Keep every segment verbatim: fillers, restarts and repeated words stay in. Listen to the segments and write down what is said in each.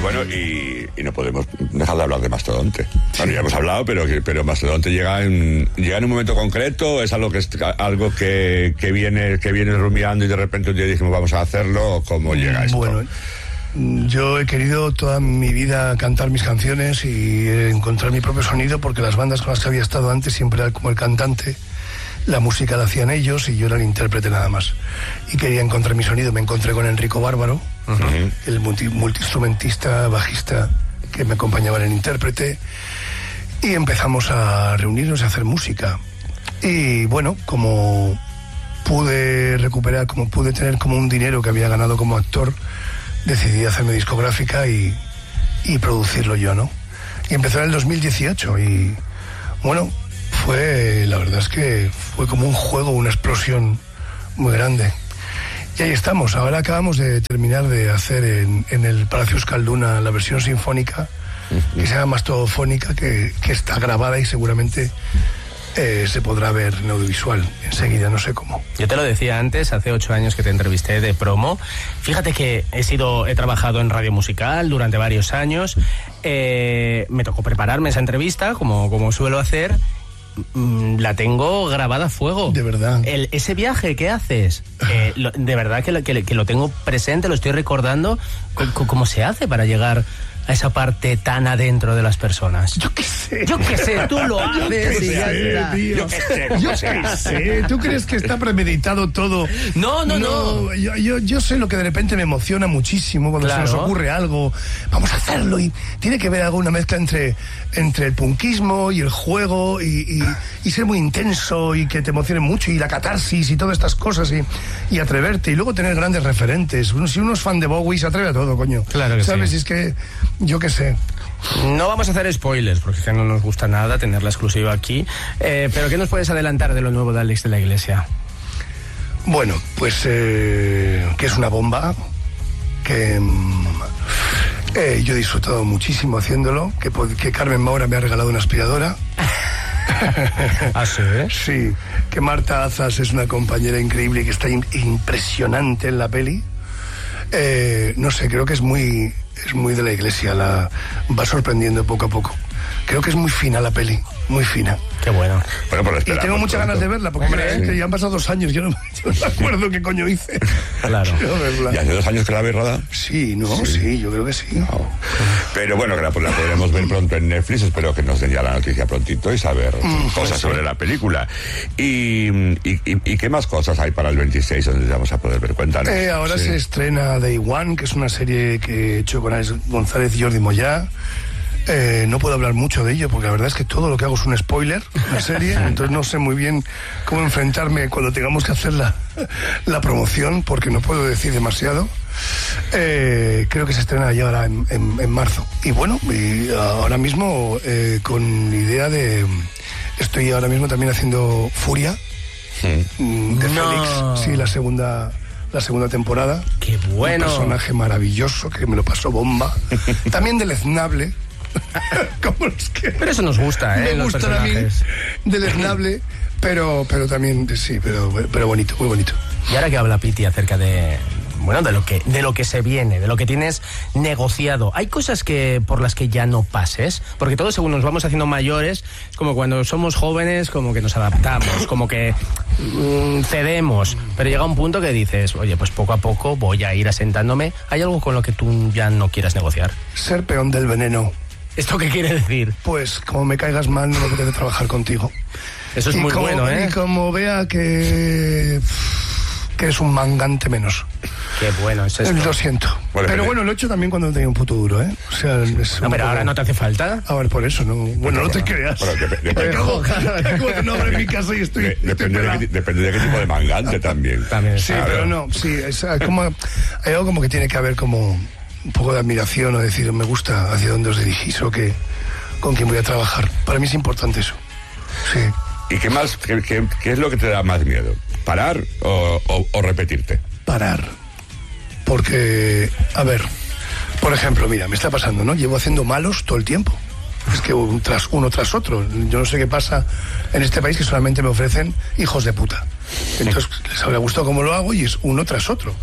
Bueno, y, y no podemos dejar de hablar de Mastodonte. Bueno, ya hemos hablado, pero, pero Mastodonte llega en, llega en un momento concreto, es algo que es algo que, que viene que viene rumiando y de repente un día dijimos vamos a hacerlo. ¿Cómo llega esto? Bueno, yo he querido toda mi vida cantar mis canciones y encontrar mi propio sonido, porque las bandas con las que había estado antes siempre era como el cantante, la música la hacían ellos y yo era el intérprete nada más. Y quería encontrar mi sonido. Me encontré con Enrico Bárbaro, uh-huh. el multi, multiinstrumentista, bajista que me acompañaba en el intérprete, y empezamos a reunirnos y a hacer música. Y bueno, como pude recuperar, como pude tener como un dinero que había ganado como actor, decidí hacerme discográfica y, y producirlo yo, ¿no? Y empezó en el dos mil dieciocho y bueno, fue, la verdad es que fue como un juego, una explosión muy grande. Y ahí estamos. Ahora acabamos de terminar de hacer en, en el Palacio Euskalduna la versión sinfónica, que se llama Mastodofónica, que, que está grabada y seguramente eh, se podrá ver en audiovisual enseguida, no sé cómo. Yo te lo decía antes, hace ocho años que te entrevisté de promo. Fíjate que he sido, he trabajado en radio musical durante varios años. Eh, me tocó prepararme esa entrevista, como, como suelo hacer. La tengo grabada a fuego. De verdad. El, ese viaje que haces, eh, lo, de verdad que lo, que, que lo tengo presente, lo estoy recordando. ¿Cómo se hace para llegar a esa parte tan adentro de las personas? Yo qué sé. Yo qué sé, tú lo haces y ya está. Tío. Yo qué sé, yo qué sé. ¿Tú crees que está premeditado todo? No, no, no. no. Yo, yo, yo sé lo que de repente me emociona muchísimo cuando claro. se nos ocurre algo. Vamos a hacerlo, y tiene que ver alguna mezcla entre, entre el punkismo y el juego y, y, y ser muy intenso y que te emocione mucho y la catarsis y todas estas cosas y, y atreverte y luego tener grandes referentes. Uno, si uno es fan de Bowie se atreve a todo, coño. Claro que ¿sabes? sí. Y es que yo qué sé. No vamos a hacer spoilers porque es que no nos gusta nada tener la exclusiva aquí, eh, pero ¿qué nos puedes adelantar de lo nuevo de Alex de la Iglesia? Bueno, pues eh, que es una bomba, que eh, yo he disfrutado muchísimo haciéndolo, que, que Carmen Maura me ha regalado una aspiradora. ¿Ah, sí? Sí, que Marta Azas es una compañera increíble y que está in- impresionante en la peli. Eh, no sé, creo que es muy... es muy de la Iglesia, la va sorprendiendo poco a poco. Creo que es muy fina la peli, muy fina. Qué bueno. Bueno, pues y tengo muchas ganas de verla, porque Hombre, es sí. que ya han pasado dos años, yo no, yo no me acuerdo qué coño hice. Claro. ¿Y hace dos años que la habéis rodado? Sí, no, sí, sí yo creo que sí. No. Pero bueno, que la, pues la podremos ver pronto en Netflix. Espero que nos den ya la noticia prontito y saber mm, cosas sobre sí. la película. Y, y, y, ¿Y qué más cosas hay para el veintiséis donde vamos a poder ver? Cuéntanos. Eh, ahora sí. se estrena Day One, que es una serie que he hecho con Alex González y Jordi Moyá. Eh, no puedo hablar mucho de ello porque la verdad es que todo lo que hago es un spoiler, una serie, entonces no sé muy bien cómo enfrentarme cuando tengamos que hacer la, la promoción, porque no puedo decir demasiado. Eh, creo que se estrena ya ahora en, en, en marzo. Y bueno, y ahora mismo eh, con idea de... Estoy ahora mismo también haciendo Furia sí. de no. Félix, sí, la segunda... la segunda temporada. ¡Qué bueno! Un personaje maravilloso que me lo pasó bomba. También deleznable. Como los que... Pero eso nos gusta, ¿eh? Me gustan a mí. Deleznable, pero, pero también, sí, pero, pero bonito, muy bonito. Y ahora que habla Piti acerca de... Bueno, de lo que de lo que se viene, de lo que tienes negociado. ¿Hay cosas que por las que ya no pases? Porque todos según nos vamos haciendo mayores, es como cuando somos jóvenes, como que nos adaptamos, como que mmm, cedemos. Pero llega un punto que dices, oye, pues poco a poco voy a ir asentándome. ¿Hay algo con lo que tú ya no quieras negociar? Ser peón del veneno. ¿Esto qué quiere decir? Pues como me caigas mal, no me apetece trabajar contigo. Eso es y muy como, bueno, ¿eh? Y como vea que... que es un mangante menos. Qué bueno es esto. Lo siento. Bueno, pero pero... bueno, lo he hecho también cuando tenía un puto duro, ¿eh? O sea, es no, pero poco... ahora no te hace falta. A ver, por eso, no. Bueno, bueno, no te bueno, creas. Bueno, dep- dep- Acabo, acabo de no abrir mi casa y estoy... De- estoy depende, de qué, depende de qué tipo de mangante también. También. Sí, Claro. pero no, sí, es como, hay algo como que tiene que haber como un poco de admiración o decir, me gusta hacia dónde os dirigís o que, con quién voy a trabajar. Para mí es importante eso. Sí. ¿Y qué más, qué, qué, qué es lo que te da más miedo? ¿Parar o, o, o repetirte? Parar. Porque, a ver, por ejemplo, mira, me está pasando, ¿no? Llevo haciendo malos todo el tiempo. Es que un tras, uno tras otro. Yo no sé qué pasa en este país, que solamente me ofrecen hijos de puta. Entonces les habrá gustado cómo lo hago y es uno tras otro.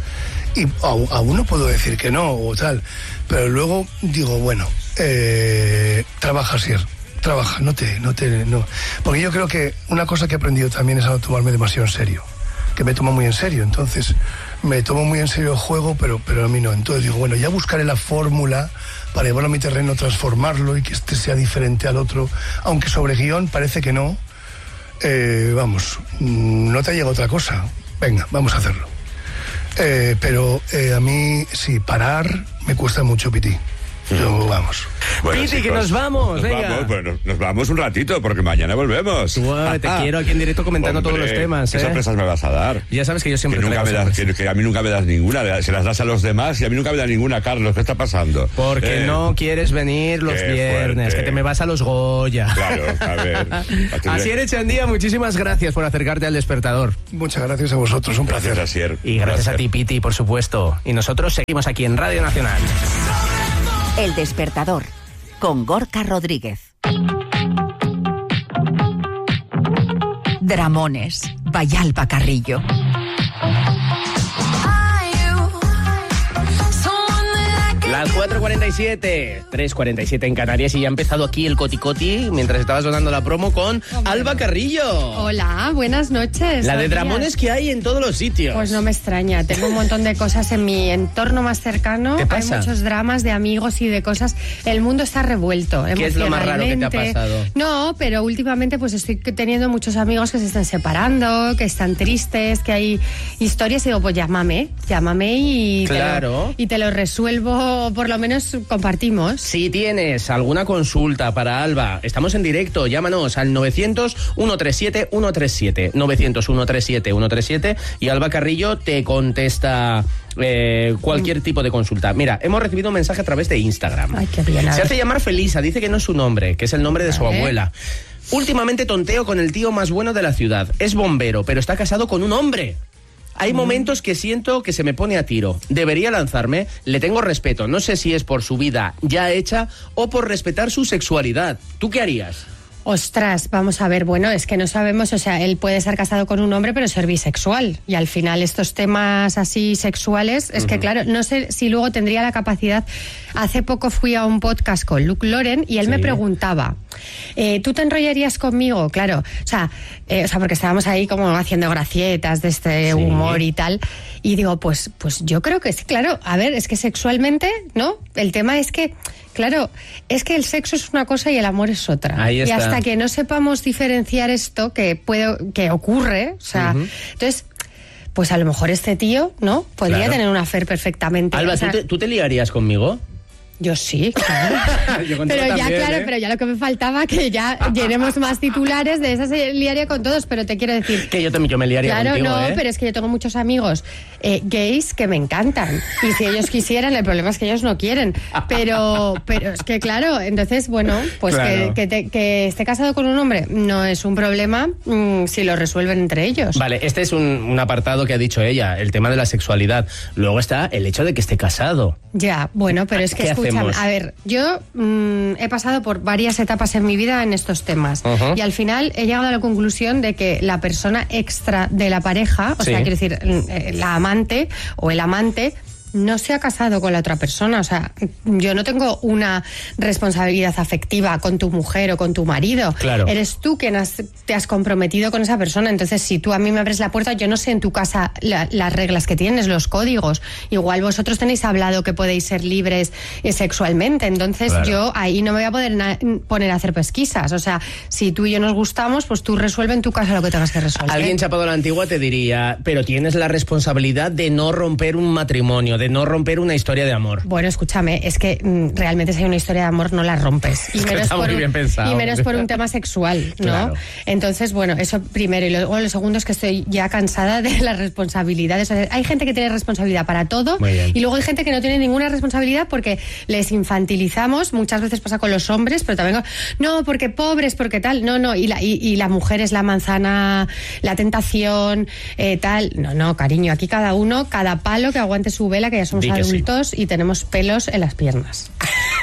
y a, a uno puedo decir que no o tal, pero luego digo, bueno, eh, trabaja, Sier, trabaja, no te, no te, no. Porque yo creo que una cosa que he aprendido también es a no tomarme demasiado en serio, que me tomo muy en serio, entonces me tomo muy en serio el juego, pero, pero a mí no. Entonces digo, bueno, ya buscaré la fórmula para llevarlo a mi terreno, transformarlo y que este sea diferente al otro, aunque sobre guión parece que no. Eh, vamos, no te llega otra cosa. Venga, vamos a hacerlo. Eh, pero eh, a mí, sí, parar me cuesta mucho, Piti. Yo, vamos. Bueno, Piti, chicos, que nos vamos, nos venga. Vamos, bueno, nos vamos un ratito porque mañana volvemos. Uy, te quiero aquí en directo comentando Hombre, todos los temas. ¿Qué ¿eh? sorpresas me vas a dar? Ya sabes que yo siempre que, te nunca me das, que, que a mí nunca me das ninguna. Se las das a los demás y a mí nunca me das ninguna, Carlos. ¿Qué está pasando? Porque eh, no quieres venir los viernes, fuerte. Que te me vas a los Goya. Claro, a ver. Asier Echandía, muchísimas gracias por acercarte al Despertador. Muchas gracias a vosotros, un placer. Gracias, Asier. Y gracias a ti, Piti, por supuesto. Y nosotros seguimos aquí en Radio Nacional. El Despertador, con Gorka Rodríguez. Dramones, Vallalba Carrillo. Las cuatro cuarenta y siete, tres cuarenta y siete en Canarias y ya ha empezado aquí el Coti-Coti mientras estaba sonando la promo con oh, Alba Carrillo. Hola, buenas noches. La de dramones que hay en todos los sitios. Pues no me extraña, tengo un montón de cosas en mi entorno más cercano. ¿Qué pasa? Hay muchos dramas de amigos y de cosas. El mundo está revuelto. ¿Qué es lo más raro que te ha pasado? No, pero últimamente pues estoy teniendo muchos amigos que se están separando, que están tristes, que hay historias y digo, pues llámame, llámame y, claro. te lo, y te lo resuelvo. Por lo menos compartimos. Si tienes alguna consulta para Alba, estamos en directo, llámanos al novecientos, ciento treinta y siete, ciento treinta y siete, novecientos, ciento treinta y siete, ciento treinta y siete y Alba Carrillo te contesta eh, cualquier tipo de consulta. Mira, hemos recibido un mensaje a través de Instagram. Ay, qué bien. Se hace llamar Felisa, dice que no es su nombre, que es el nombre de su abuela. Últimamente tonteo con el tío más bueno de la ciudad. Es bombero, pero está casado con un hombre. Hay momentos que siento que se me pone a tiro. Debería lanzarme, le tengo respeto. No sé si es por su vida ya hecha o por respetar su sexualidad. ¿Tú qué harías? Ostras, vamos a ver, bueno, es que no sabemos, o sea, él puede estar casado con un hombre pero ser bisexual y al final estos temas así sexuales, es uh-huh. que claro, no sé si luego tendría la capacidad. Hace poco fui a un podcast con Luke Loren y él sí. me preguntaba, eh, ¿tú te enrollarías conmigo? Claro, o sea, eh, o sea, porque estábamos ahí como haciendo gracietas de este sí. humor y tal, y digo, pues, pues yo creo que sí, claro, a ver, es que sexualmente, ¿no? El tema es que claro, es que el sexo es una cosa y el amor es otra. Ahí está. Y hasta que no sepamos diferenciar esto que puede, que ocurre, o sea, uh-huh. entonces, pues a lo mejor este tío, ¿no? Podría claro. tener un affair perfectamente. Alba, o sea, ¿tú, te, ¿tú te liarías conmigo? Yo sí, claro. Yo pero ya, también, claro, ¿eh? pero ya lo que me faltaba, que ya llenemos más titulares, de esas se liaría con todos, pero te quiero decir... Que yo también yo me liaría claro, contigo, no, ¿eh? pero es que yo tengo muchos amigos eh, gays que me encantan. Y si ellos quisieran, el problema es que ellos no quieren. Pero, pero es que, claro, entonces, bueno, pues claro. que, que, te, que esté casado con un hombre no es un problema mmm, si lo resuelven entre ellos. Vale, este es un, un apartado que ha dicho ella, el tema de la sexualidad. Luego está el hecho de que esté casado. Ya, bueno, pero es que, escúchame, a ver... Yo mmm, he pasado por varias etapas en mi vida en estos temas uh-huh. y al final he llegado a la conclusión de que la persona extra de la pareja, o sí. sea, quiero decir, la amante o el amante, no se ha casado con la otra persona. O sea, yo no tengo una responsabilidad afectiva con tu mujer o con tu marido. Claro. Eres tú quien has, te has comprometido con esa persona. Entonces, si tú a mí me abres la puerta, yo no sé en tu casa la, las reglas que tienes, los códigos. Igual vosotros tenéis hablado que podéis ser libres eh, sexualmente. Entonces, claro. yo ahí no me voy a poder na- poner a hacer pesquisas. O sea, si tú y yo nos gustamos, pues tú resuelve en tu casa lo que tengas que resolver. Alguien chapado a la antigua te diría, pero tienes la responsabilidad de no romper un matrimonio, de no romper una historia de amor. Bueno, escúchame, es que mm, realmente si hay una historia de amor no la rompes. Y menos, Está por muy un, bien pensado. y menos por un tema sexual, ¿no? Claro. Entonces, bueno, eso primero. Y luego lo segundo es que estoy ya cansada de las responsabilidades. O sea, hay gente que tiene responsabilidad para todo y luego hay gente que no tiene ninguna responsabilidad porque les infantilizamos. Muchas veces pasa con los hombres, pero también con, no, porque pobres, porque tal. No, no, y la, y, y la mujer es la manzana, la tentación, eh, tal. No, no, cariño, aquí cada uno, cada palo que aguante su vela, que ya somos adultos sí. y tenemos pelos en las piernas.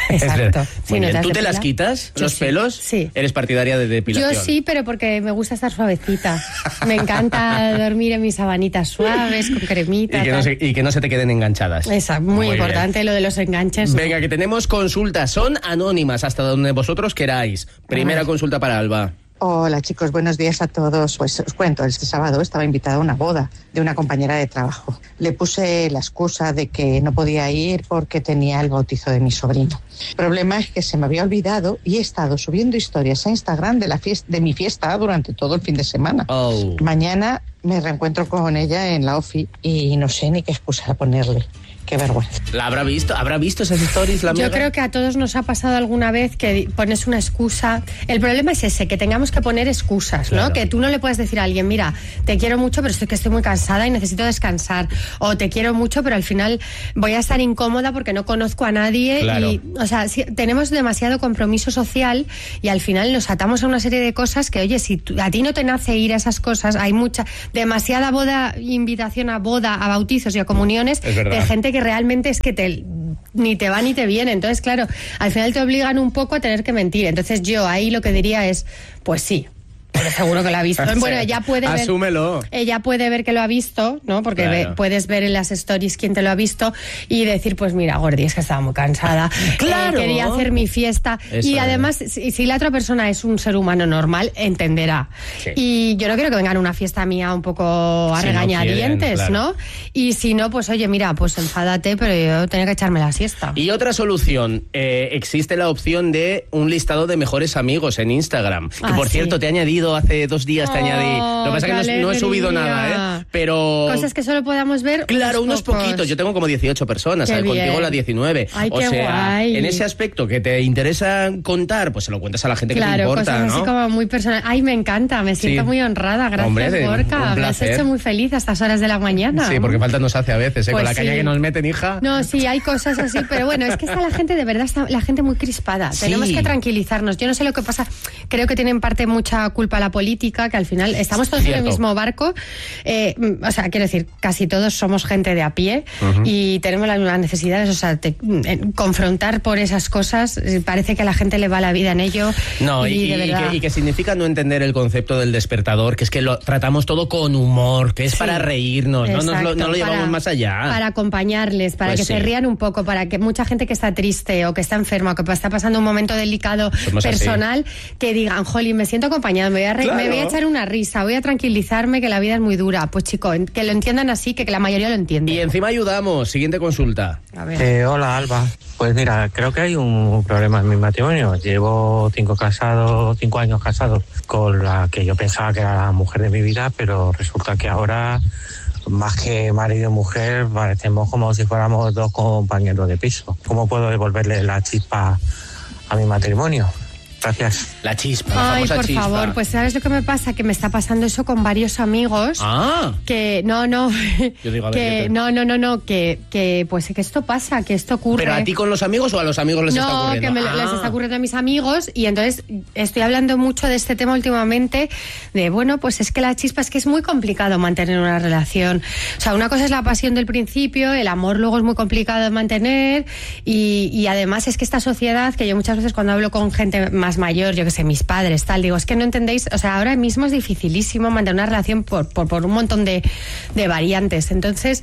Exacto. Sí, Sí, ¿no te has ¿Tú te depilado? las quitas, Yo los sí. pelos? Sí. ¿Eres partidaria de depilación? Yo sí, pero porque me gusta estar suavecita. Me encanta dormir en mis sabanitas suaves, con cremita. Y que, no tal. se, y que no se te queden enganchadas. Esa, muy, Muy importante lo de los enganches. Venga, que tenemos consultas. Son anónimas hasta donde vosotros queráis. Primera consulta para Alba. Hola chicos, buenos días a todos. Pues os cuento, este sábado estaba invitada a una boda de una compañera de trabajo. Le puse la excusa de que no podía ir porque tenía el bautizo de mi sobrino. El problema es que se me había olvidado y he estado subiendo historias a Instagram de, la fiesta, de mi fiesta durante todo el fin de semana. Oh. Mañana me reencuentro con ella en la ofi y no sé ni qué excusa ponerle. Qué vergüenza. ¿La habrá visto? ¿Habrá visto esas stories la Yo amiga? creo que a todos nos ha pasado alguna vez que pones una excusa. El problema es ese, que tengamos que poner excusas, ¿no? Claro. Que tú no le puedes decir a alguien, mira, te quiero mucho, pero estoy que estoy muy cansada y necesito descansar. O te quiero mucho, pero al final voy a estar incómoda porque no conozco a nadie. Claro. Y, o sea, si, tenemos demasiado compromiso social y al final nos atamos a una serie de cosas que, oye, si tú, a ti no te nace ir a esas cosas, hay mucha, demasiada boda, invitación a boda, a bautizos y a comuniones Es verdad. de gente que realmente es que te ni te va ni te viene. Entonces, claro, al final te obligan un poco a tener que mentir. Entonces yo ahí lo que diría es, pues sí, pero seguro que lo ha visto. Bueno, ella puede ver, Asúmelo. ella puede ver que lo ha visto, ¿no? Porque Claro. ve- puedes ver en las stories quién te lo ha visto y decir, pues mira, Gordi, es que estaba muy cansada. Claro. Eh, quería hacer mi fiesta. Eso y es. además, si, si la otra persona es un ser humano normal, entenderá. Sí. Y yo no quiero que vengan a una fiesta mía un poco a Si no regañadientes, quieren, claro. ¿no? Y si no, pues oye, mira, pues enfádate, pero yo tenía que echarme la siesta. Y otra solución, eh, existe la opción de un listado de mejores amigos en Instagram. Que Ah, por sí. cierto, te he añadido hace dos días, te Oh, añadí. Lo que pasa es que qué no, no he subido alegría. nada, ¿eh? Pero... Cosas que solo podamos ver. Claro, unos pocos. poquitos. Yo tengo como dieciocho personas, Qué ¿sabes? Contigo bien. la diecinueve. Ay, o qué sea, guay. en ese aspecto que te interesa contar, pues se lo cuentas a la gente que te Claro, importa, cosas ¿no? así como muy personal. Ay, me encanta, me siento Sí. muy honrada. Gracias, Hombre, de- Gorka. un Me has placer. hecho muy feliz a estas horas de la mañana. Sí, porque falta nos hace a veces, ¿eh? Pues Con la caña sí. que nos meten, hija. No, sí, hay cosas así, pero bueno, es que está la gente, de verdad, está la gente muy crispada. Sí. Tenemos que tranquilizarnos. Yo no sé lo que pasa, creo que tiene en parte mucha culpa la política, que al final estamos todos en Cierto. el mismo barco. Eh, o sea, quiero decir, casi todos somos gente de a pie y tenemos las mismas necesidades. O sea, te- eh, confrontar por esas cosas, eh, parece que a la gente le va la vida en ello. No, y, y, de y verdad. que, y que significa no entender el concepto del despertador, que es que lo tratamos todo con humor, que es Sí. para reírnos, no, nos lo, Exacto, no lo llevamos para- más allá. Para acompañarles, para Pues que sí. se rían un poco, para que mucha gente que está triste o que está enferma o que está pasando un momento delicado Somos así. personal, que digan, jolín, me siento acompañado, me voy, a re- Claro. me voy a echar una risa, voy a tranquilizarme, que la vida es muy dura. Pues chico, en- que lo entiendan así, que, que la mayoría lo entiende. Y encima ayudamos. Siguiente consulta. A ver. Eh, hola Alba, pues mira, creo que hay un problema en mi matrimonio. Llevo cinco casados, cinco años casados con la que yo pensaba que era la mujer de mi vida, pero resulta que ahora, más que marido y mujer, parecemos como si fuéramos dos compañeros de piso. ¿Cómo puedo devolverle la chispa a mi matrimonio? Gracias. La chispa, la Ay, famosa por chispa. favor, pues ¿sabes lo que me pasa? Que me está pasando eso con varios amigos. Ah, Que no, no, Yo digo, a ver, ¿qué que tal? no, no, no, no, que, que pues que esto pasa, que esto ocurre. ¿pero a ti con los amigos o a los amigos les está No, ocurriendo? que me, lo- Ah. les está ocurriendo a mis amigos y entonces estoy hablando mucho de este tema últimamente, de bueno, pues es que la chispa es que es muy complicado mantener una relación. O sea, una cosa es la pasión del principio, el amor luego es muy complicado de mantener y, y además es que esta sociedad, que yo muchas veces cuando hablo con gente más mayor, yo que sé, mis padres, tal, digo, es que no entendéis, o sea, ahora mismo es dificilísimo mantener una relación por, por, por un montón de, de variantes. Entonces,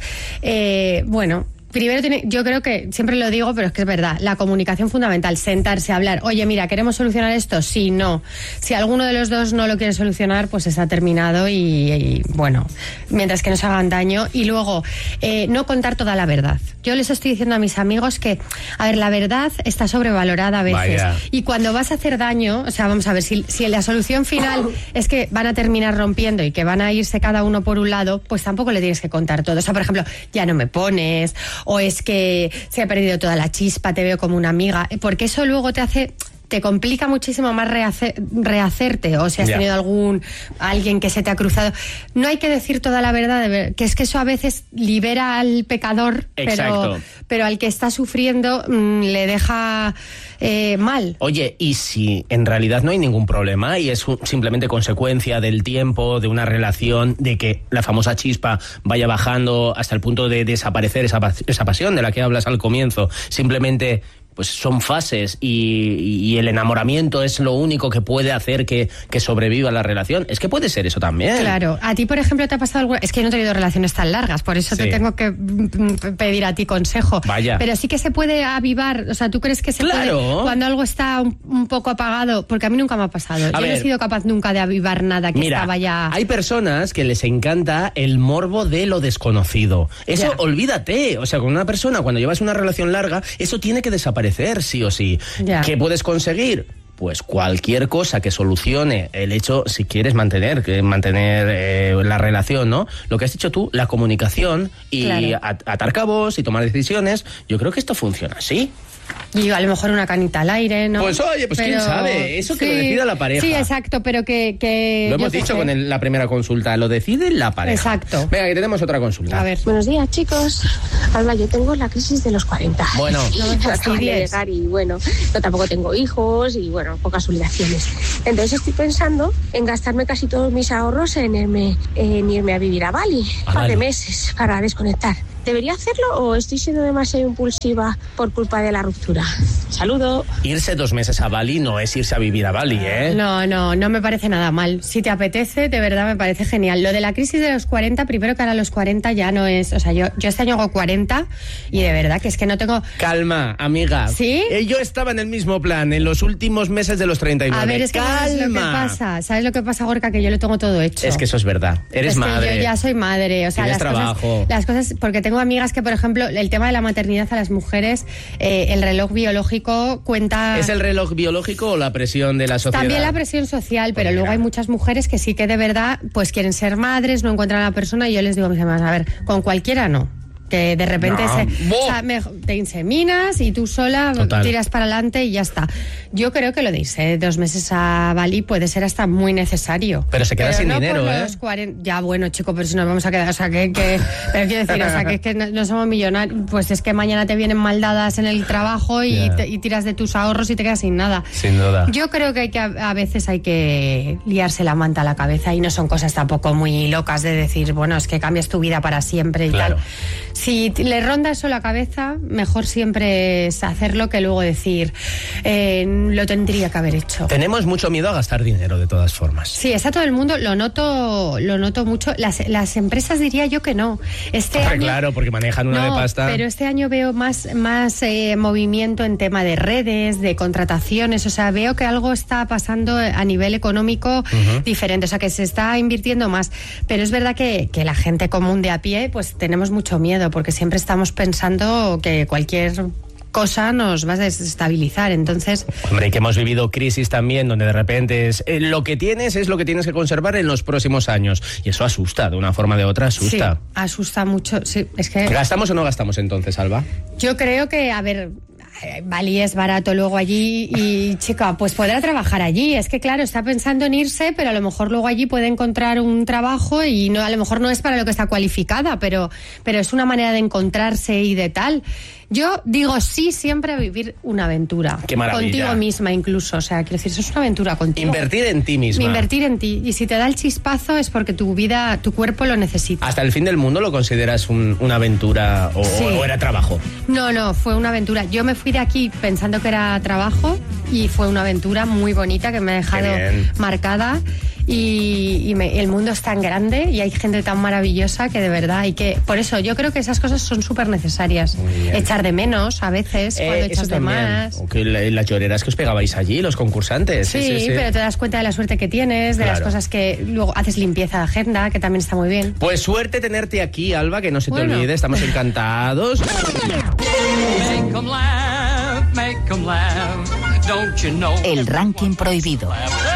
eh, bueno... Primero, tiene, yo creo que, siempre lo digo, pero es que es verdad, la comunicación fundamental, sentarse a hablar, oye, mira, ¿queremos solucionar esto? Sí, no. Si alguno de los dos no lo quiere solucionar, pues está terminado y, y, bueno, mientras que no se hagan daño. Y luego, eh, no contar toda la verdad. Yo les estoy diciendo a mis amigos que, a ver, la verdad está sobrevalorada a veces. Vaya. Y cuando vas a hacer daño, o sea, vamos a ver, si, si la solución final es que van a terminar rompiendo y que van a irse cada uno por un lado, pues tampoco le tienes que contar todo. O sea, por ejemplo, ya no me pones, o es que se ha perdido toda la chispa, te veo como una amiga, porque eso luego te hace... te complica muchísimo más rehacer, rehacerte, o si has Ya. tenido algún alguien que se te ha cruzado. No hay que decir toda la verdad, de ver- que es que eso a veces libera al pecador, pero, Exacto. pero al que está sufriendo mmm, le deja eh, mal. Oye, ¿y si en realidad no hay ningún problema y es un- simplemente consecuencia del tiempo, de una relación, de que la famosa chispa vaya bajando hasta el punto de desaparecer esa, pas- esa pasión de la que hablas al comienzo? Simplemente pues son fases y, y el enamoramiento es lo único que puede hacer que, que sobreviva la relación. Es que puede ser eso también. Claro. A ti, por ejemplo, te ha pasado algo... Es que yo no he tenido relaciones tan largas, por eso sí. te tengo que pedir a ti consejo. Vaya. Pero sí que se puede avivar, o sea, ¿tú crees que se claro. puede... Cuando algo está un, un poco apagado, porque a mí nunca me ha pasado. A yo ver, no he sido capaz nunca de avivar nada que mira, estaba ya... hay personas que les encanta el morbo de lo desconocido. Eso, ya. olvídate. O sea, con una persona, cuando llevas una relación larga, eso tiene que desaparecer, sí o sí. Ya. ¿Qué puedes conseguir? Pues cualquier cosa que solucione el hecho, si quieres mantener, que mantener eh, la relación, ¿no? Lo que has dicho tú, la comunicación y claro. atar cabos y tomar decisiones. Yo creo que esto funciona así. Y a lo mejor una canita al aire, ¿no? Pues oye, pues pero, quién sabe, eso que sí, lo decida la pareja. Sí, exacto, pero que... que lo hemos dicho sé. con el, la primera consulta, lo decide la pareja. Exacto. Venga, que tenemos otra consulta. A ver. Buenos días, chicos. Alba, yo tengo la crisis de los cuarenta. Bueno. No me acabo de llegar y bueno, yo tampoco tengo hijos y bueno, pocas obligaciones. Entonces estoy pensando en gastarme casi todos mis ahorros en irme, en irme a vivir a Bali. Un par de meses para desconectar. ¿Debería hacerlo o estoy siendo demasiado impulsiva por culpa de la ruptura? Saludo. Irse dos meses a Bali no es irse a vivir a Bali, ¿eh? No, no, no me parece nada mal. Si te apetece, de verdad me parece genial. Lo de la crisis de los cuarenta, primero que ahora los cuarenta ya no es... O sea, yo, yo este año hago cuarenta y de verdad que es que no tengo... Calma, amiga. ¿Sí? Eh, yo estaba en el mismo plan en los últimos meses de los treinta y nueve. A ver, es que Calma. ¿sabes lo que pasa? ¿Sabes lo que pasa, Gorka? Que yo lo tengo todo hecho. Es que eso es verdad. Eres es madre. Que yo ya soy madre. O sea, Tienes las trabajo. Cosas, las cosas... Porque tengo amigas que, por ejemplo, el tema de la maternidad a las mujeres, eh, el reloj biológico cuenta... ¿Es el reloj biológico o la presión de la sociedad? También la presión social, pero pues luego hay muchas mujeres que sí que de verdad pues quieren ser madres, no encuentran a la persona y yo les digo a mis hermanas, a ver, con cualquiera no. Que de repente no. se, o sea, me, te inseminas y tú sola Total. tiras para adelante y ya está. Yo creo que lo de irse dos meses a Bali puede ser hasta muy necesario. Pero se queda pero sin no dinero, por ¿eh? Los cuarenta, ya bueno, chico, pero si nos vamos a quedar, o sea, que, que pero quiero decir, o sea, que es que no, no somos millonarios, pues es que mañana te vienen mal dadas en el trabajo y, yeah. te, y tiras de tus ahorros y te quedas sin nada. Sin duda. Yo creo que hay que a, a veces hay que liarse la manta a la cabeza y no son cosas tampoco muy locas de decir, bueno, es que cambias tu vida para siempre y claro. tal. Si le ronda eso la cabeza, mejor siempre es hacerlo que luego decir, eh, lo tendría que haber hecho. Tenemos mucho miedo a gastar dinero de todas formas. Sí, está todo el mundo, lo noto, lo noto mucho. Las, las empresas diría yo que no. Este Hombre, año, claro, porque manejan una no, de pasta. Pero este año veo más, más eh, movimiento en tema de redes, de contrataciones. O sea, veo que algo está pasando a nivel económico uh-huh. diferente. O sea, que se está invirtiendo más. Pero es verdad que, que la gente común de a pie, pues tenemos mucho miedo, porque siempre estamos pensando que cualquier cosa nos va a desestabilizar, entonces... Hombre, que hemos vivido crisis también, donde de repente es, eh, lo que tienes es lo que tienes que conservar en los próximos años, y eso asusta, de una forma o de otra asusta. Sí, asusta mucho, sí, es que... ¿Gastamos o no gastamos entonces, Alba? Yo creo que, a ver... Bali es barato luego allí y chica, pues podrá trabajar allí. Es que claro, está pensando en irse, pero a lo mejor luego allí puede encontrar un trabajo y no, a lo mejor no es para lo que está cualificada, pero, pero es una manera de encontrarse y de tal. Yo digo sí siempre a vivir una aventura. Qué maravilla. Contigo misma incluso, o sea, quiero decir, eso es una aventura contigo. Invertir en ti misma. Invertir en ti. Y si te da el chispazo es porque tu vida, tu cuerpo lo necesita. ¿Hasta el fin del mundo lo consideras un, una aventura o, sí. o era trabajo? No, no, fue una aventura. Yo me fui de aquí pensando que era trabajo y fue una aventura muy bonita que me ha dejado marcada. Y, y me, el mundo es tan grande y hay gente tan maravillosa que de verdad hay que... Por eso yo creo que esas cosas son súper necesarias. Echar de menos a veces, eh, cuando echas de más. O que la, las lloreras que os pegabais allí, los concursantes. Sí, sí, sí, sí, pero te das cuenta de la suerte que tienes, de claro. las cosas que... Luego haces limpieza de agenda, que también está muy bien. Pues suerte tenerte aquí, Alba, que no se bueno. te olvide, estamos encantados. Make 'em laugh, make 'em laugh. Don't you know? El ranking prohibido.